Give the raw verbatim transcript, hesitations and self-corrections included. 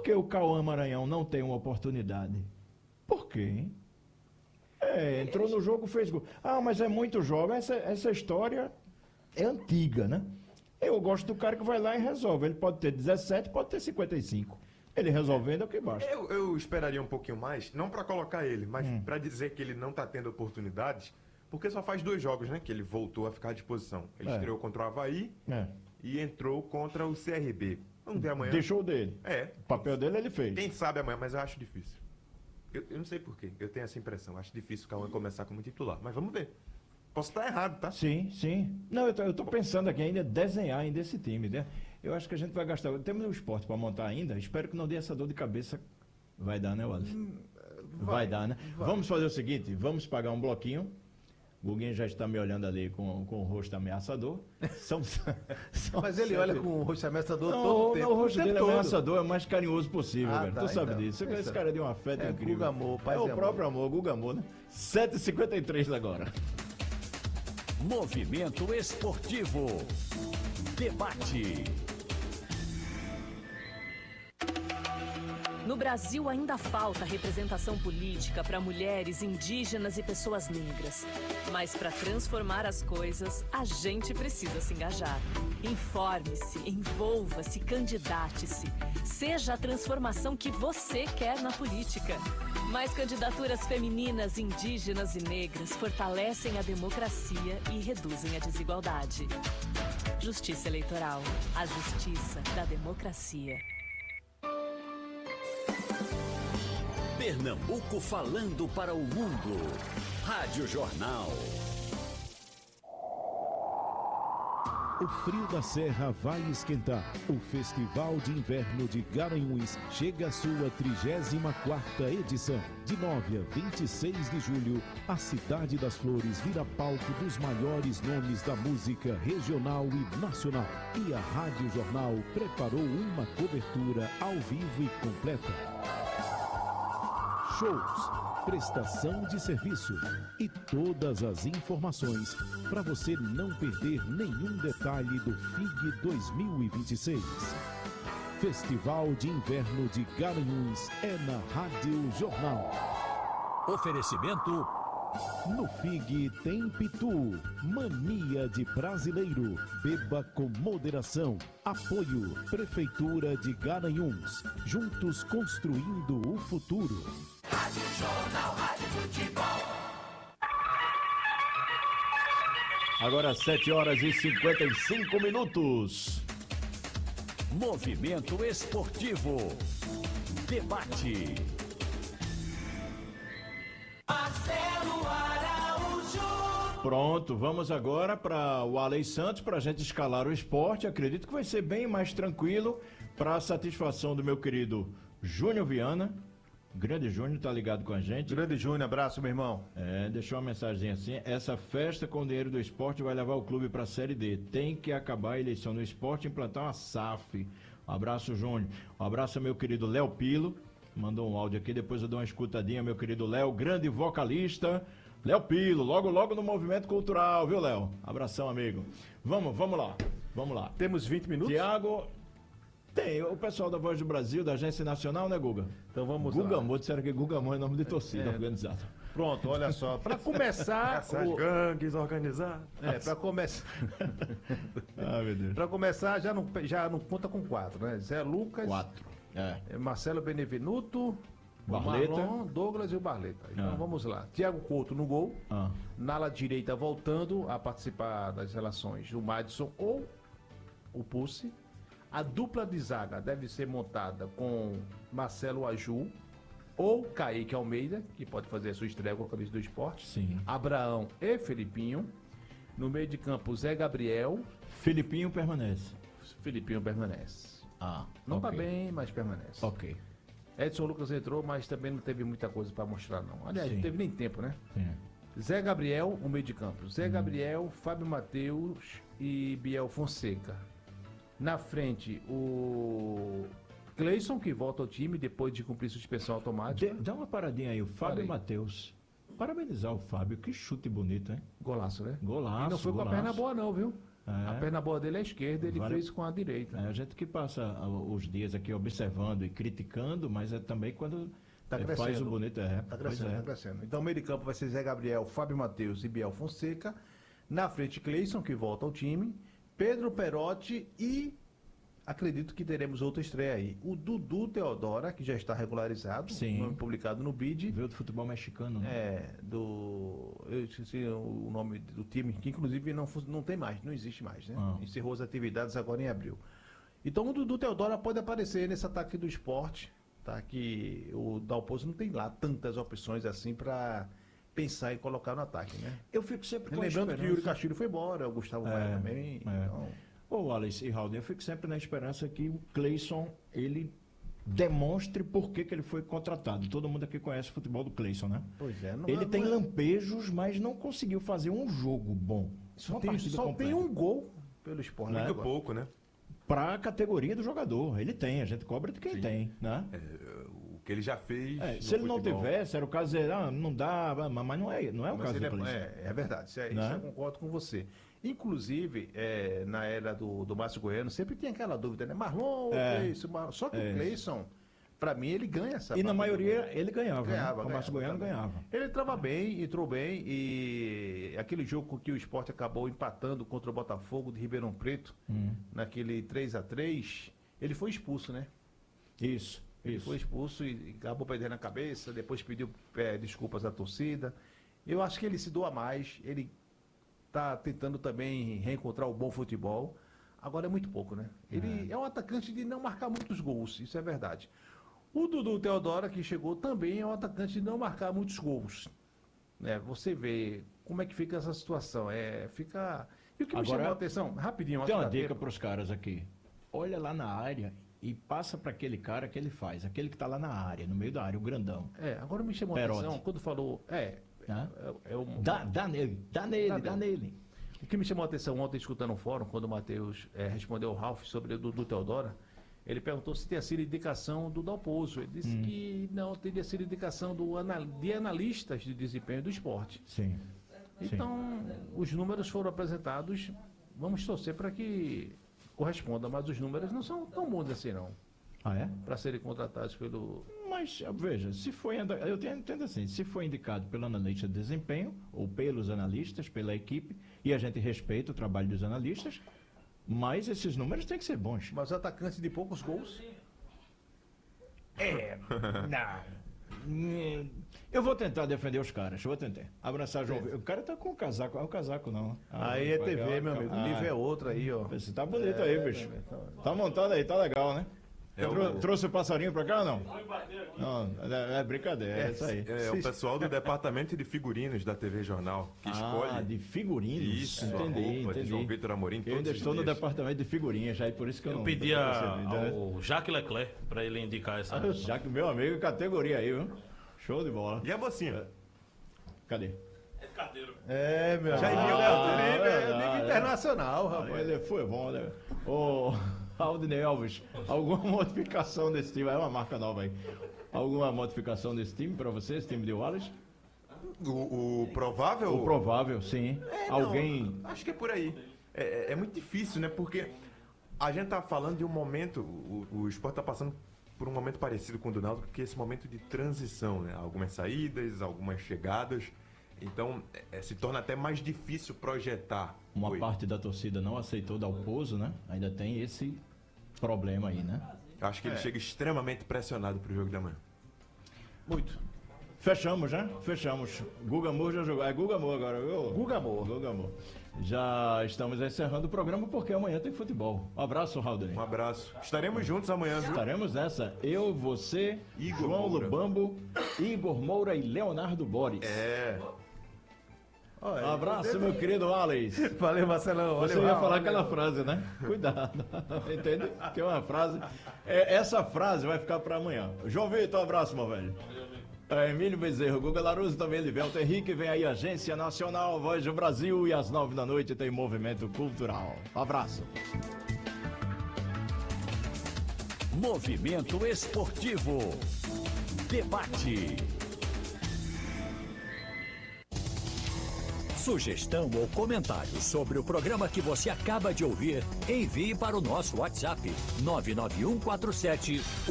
Por que o Cauã Maranhão não tem uma oportunidade? Por quê, hein? É, entrou no jogo, fez gol. Ah, mas é muito jovem. Essa, essa história é antiga, né? Eu gosto do cara que vai lá e resolve. Ele pode ter dezessete, pode ter cinquenta e cinco. Ele resolvendo é o que basta. Eu, eu esperaria um pouquinho mais, não para colocar ele, mas Hum. para dizer que ele não está tendo oportunidades, porque só faz dois jogos, né, que ele voltou a ficar à disposição. Ele É. estreou contra o Avaí É. e entrou contra o C R B. Vamos ver amanhã. Deixou dele. É. O papel dele ele fez. Quem sabe amanhã, mas eu acho difícil. Eu, eu não sei porquê, eu tenho essa impressão. Acho difícil o Cauã começar como titular, mas vamos ver. Posso estar errado, tá? Sim, sim. Não, eu tô, eu tô pensando aqui ainda desenhar ainda esse time, né? Eu acho que a gente vai gastar. Temos um esporte para montar ainda. Espero que não dê essa dor de cabeça. Vai dar, né, Wallace? Vai, vai dar, né? Vai. Vamos fazer o seguinte: vamos pagar um bloquinho. O Guguinho já está me olhando ali com, com o rosto ameaçador. São, são Mas ele sete... olha com o rosto ameaçador não, todo o tempo. Não, o rosto o dele é todo. ameaçador, é o mais carinhoso possível, ah, velho. Tá, tu sabe então. disso. Esse cara é de um afeto é, incrível. Guga Amor, é o amor. próprio amor, Guga Amor, né? sete e cinquenta e três agora. Movimento Esportivo. Debate. No Brasil ainda falta representação política para mulheres, indígenas e pessoas negras. Mas para transformar as coisas, a gente precisa se engajar. Informe-se, envolva-se, candidate-se. Seja a transformação que você quer na política. Mais candidaturas femininas, indígenas e negras fortalecem a democracia e reduzem a desigualdade. Justiça Eleitoral. A justiça da democracia. Pernambuco falando para o mundo. Rádio Jornal. O frio da Serra vai esquentar. O Festival de Inverno de Garanhuns chega à sua trigésima quarta edição. De nove a vinte e seis de julho, a Cidade das Flores vira palco dos maiores nomes da música regional e nacional. E a Rádio Jornal preparou uma cobertura ao vivo e completa. Shows, prestação de serviço e todas as informações para você não perder nenhum detalhe do F I G dois mil e vinte e seis. Festival de Inverno de Garanhuns é na Rádio Jornal. Oferecimento. No F I G tem Pitu, mania de brasileiro, beba com moderação. Apoio, Prefeitura de Garanhuns, juntos construindo o futuro. Rádio Jornal, Rádio Futebol. Agora sete horas e cinquenta e cinco minutos. Movimento Esportivo. Debate. Marcelo Araújo. Pronto, vamos agora para o Alei Santos para a gente escalar o esporte. Acredito que vai ser bem mais tranquilo para a satisfação do meu querido Júnior Viana. Grande Júnior tá ligado com a gente. Grande Júnior, abraço, meu irmão. É, deixou uma mensagem assim: essa festa com o dinheiro do esporte vai levar o clube para a Série D. Tem que acabar a eleição no esporte e implantar uma S A F. Um abraço, Júnior. Um abraço ao meu querido Léo Pilo. Mandou um áudio aqui, depois eu dou uma escutadinha, meu querido Léo, grande vocalista. Léo Pilo, logo, logo no movimento cultural, viu, Léo? Abração, amigo. Vamos, vamos lá, vamos lá. Temos vinte minutos? Tiago, tem o pessoal da Voz do Brasil, da Agência Nacional, né, Guga? Então vamos Guga lá. Amor, disseram que Guga Amor é nome de torcida É. organizada. Pronto, olha só, para começar... Essas o... gangues organizadas. É, para começar... Ah, meu Deus. Para começar, já não, já não conta com quatro, né? Zé Lucas... Quatro. É. Marcelo Benevenuto... Barleta. Marlon, Douglas e o Barleta. Então Ah. vamos lá. Thiago Couto no gol. Ah. Na ala direita voltando a participar das relações o Madison ou o Pulse. A dupla de zaga deve ser montada com Marcelo Aju ou Kaique Almeida, que pode fazer a sua estreia com a camisa do esporte. Sim. Abraão e Felipinho. No meio de campo, Zé Gabriel. Filipinho permanece. Felipinho permanece. Ah, Não ok. tá bem, mas permanece. Ok. Edson Lucas entrou, mas também não teve muita coisa para mostrar, não. Aliás, Sim. não teve nem tempo, né? Sim. Zé Gabriel, o meio de campo. Zé Gabriel, Fábio Matheus e Biel Fonseca. Na frente, o Cleison, que volta ao time depois de cumprir suspensão automática. Dê- Dá uma paradinha aí, o Fábio Parei. Matheus. Parabenizar o Fábio, que chute bonito, hein? Golaço, né? Golaço, E não foi com a golaço. perna boa, não, viu? A perna boa dele é a esquerda, ele Vale- fez com a direita. É, a gente que passa ah, os dias aqui observando e criticando, mas é também quando Tá eh, faz crescendo. o bonito. É, Tá pois crescendo, é. tá crescendo. Então o meio de campo vai ser Zé Gabriel, Fábio Matheus e Biel Fonseca. Na frente, Cleison, que volta ao time. Pedro Perotti e acredito que teremos outra estreia aí. O Dudu Teodora, que já está regularizado, Sim. nome publicado no B I D. Veio do futebol mexicano, né? É, do. Eu esqueci o nome do time, que inclusive não, fu- não tem mais, não existe mais, né? Ah. Encerrou as atividades agora em abril. Então o Dudu Teodora pode aparecer nesse ataque do esporte, tá? Que o Dalpozo não tem lá tantas opções assim para pensar em colocar no ataque, né? Eu fico sempre com a Lembrando que o Yuri esperança. Castilho foi embora, o Gustavo É, Maia também. é. Então, Ô, Wallace e Raul, eu fico sempre na esperança que o Cleison, ele demonstre por que, que ele foi contratado. Todo mundo aqui conhece o futebol do Cleison, né? pois é, não Ele é- tem não é- lampejos, mas não conseguiu fazer um jogo bom. só Uma tem, partida só tem completa. um gol pelo esporte. Muito agora. pouco, né? Pra categoria do jogador. Ele tem, a gente cobra de quem Sim. tem, né? É, o que ele já fez. É, no se ele não futebol. tivesse, era o caso de dizer, ah, não dá, mas não é, não é o Mas caso ele do é, Cleison. é, é verdade, isso, é, isso Né? eu concordo com você. Inclusive, é, na era do, do Márcio Goiano, sempre tinha aquela dúvida, né? Marlon ou É. Cleison? Mar- Só que É. o Cleison, pra mim, ele ganha essa E na partida. maioria ele ganhava, Ganhava, né? O Márcio ganhava Goiano também. ganhava. Ele entrava bem, entrou bem, e aquele jogo que o Sport acabou empatando contra o Botafogo de Ribeirão Preto, Hum. naquele três a três, ele foi expulso, né? Isso, Ele isso. foi expulso e acabou perdendo a cabeça, depois pediu é, desculpas à torcida. Eu acho que ele se doa mais, ele tá tentando também reencontrar o bom futebol. Agora é muito pouco, né? Ele é, um atacante de não marcar muitos gols, isso é verdade. O Dudu Teodora, que chegou, também é um atacante de não marcar muitos gols. Né? Você vê como é que fica essa situação. É, fica... E o que me Agora, chamou a atenção, rapidinho, Tem acho que uma dá dica tempo. para os caras aqui. Olha lá na área e passa para aquele cara que ele faz, aquele que está lá na área, no meio da área, o grandão. É, agora me chamou a Perotti. atenção quando falou. É, Hã? é, é um, Dá, dá nele, dá nele, Dá dá, nele. nele. O que me chamou a atenção ontem, escutando um fórum, quando o Matheus eh, respondeu ao Ralf sobre o Dudu Teodora, ele perguntou se tinha sido indicação do Dalpozo. Ele disse Hum. que não teria sido indicação do anal- de analistas de desempenho do esporte. Sim. Então, os números foram apresentados, vamos torcer para que corresponda, mas os números não são tão bons assim, não, Ah, é? para serem contratados pelo. Mas, veja, se foi, anda- eu tenho- entendo assim, se foi indicado pelo analista de desempenho, ou pelos analistas, pela equipe, e a gente respeita o trabalho dos analistas, mas esses números têm que ser bons. Mas os atacantes de poucos gols. É, não. Hum, Eu vou tentar defender os caras, eu vou tentar. Abraçar João. O cara tá com o casaco, é o casaco não. Ah, Aí é vai, T V, vai, meu amigo. O ah, nível é outro aí, ó. Você tá bonito aí, bicho. meu amigo. Tá montado aí, tá legal, né? É Trou- o- Trouxe o passarinho pra cá ou não? Não, é, é brincadeira, é, isso aí. É, o pessoal do departamento de figurinos da T V Jornal que Ah, escolhe de figurinos. isso, entendi, a roupa de entendi. João Vitor Amorim. Eu ainda todos os estou no dias. departamento de figurinhas, já, e por isso que eu, Eu não... pedi não a- percebi, né? ao Jacques Leclerc para ele indicar essa. Já que meu amigo, categoria aí, viu? Show de bola. E a mocinha? Cadê? É, meu Já amigo. iria É alto nível, nível, é ah, nível é. internacional, rapaz. Ele foi bom, né? Ô, Aldinei Alves, alguma modificação desse time? É uma marca nova aí. Alguma modificação desse time pra você, esse time de Wallace? O, o provável? O provável, sim. É, não, Alguém. acho que é por aí. É, é- é muito difícil, né? Porque a gente tá falando de um momento. O, o esporte tá passando por um momento parecido com o do Náutico, que é esse momento de transição, né? Algumas saídas, algumas chegadas. Então, é, é, se torna até mais difícil projetar. Uma Oi. parte da torcida não aceitou dar o pouso, né? Ainda tem esse problema aí, né? Eu acho que ele chega extremamente pressionado pro jogo da manhã. Muito. Fechamos, né? Fechamos. Guga Moura já jogou. É Guga Moura agora, viu? Guga Moura. Guga Moura. Já estamos encerrando o programa porque amanhã tem futebol. Um abraço, Raulden. Um abraço. Estaremos juntos amanhã, viu? Estaremos nessa. Eu, você, Igor João Moura. Lubambo, Igor Moura e Leonardo Boris. É. Um abraço, meu querido Wallace. Valeu, Marcelão. Você Valeu, ia Raul. falar aquela frase, né? Cuidado. Entende? Que é uma frase. É, essa frase vai ficar para amanhã. João Vitor, um abraço, meu velho. É, Emílio Bezerro, Guga Laruso, também Livelto Henrique, vem aí Agência Nacional, Voz do Brasil, e às nove da noite tem Movimento Cultural. Um abraço. Movimento Esportivo. Debate. Sugestão ou comentário sobre o programa que você acaba de ouvir, envie para o nosso WhatsApp nove nove um quatro sete